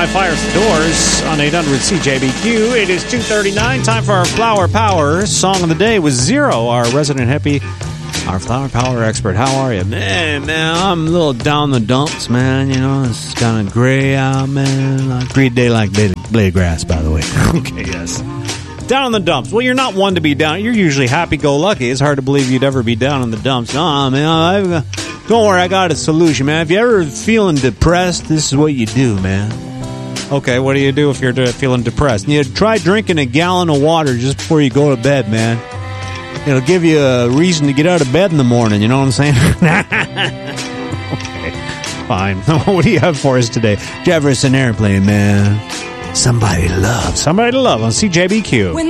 Fires the Doors on 800 CJBQ. It is 2:39. Time for our Flower Power. Song of the day was Zero, our resident hippie, our Flower Power expert. How are you? Man, I'm a little down the dumps, man. You know, it's kind of gray out, man. Like Green Day like blade grass, by the way. Okay, yes. Down in the dumps. Well, you're not one to be down. You're usually happy-go-lucky. It's hard to believe you'd ever be down in the dumps. Nah, man, don't worry, I got a solution, man. If you're ever feeling depressed, this is what you do, man. Okay, what do you do if you're feeling depressed? You try drinking a gallon of water just before you go to bed, man. It'll give you a reason to get out of bed in the morning, you know what I'm saying? Okay, fine. What do you have for us today? Jefferson Airplane, man. Somebody to love on CJBQ.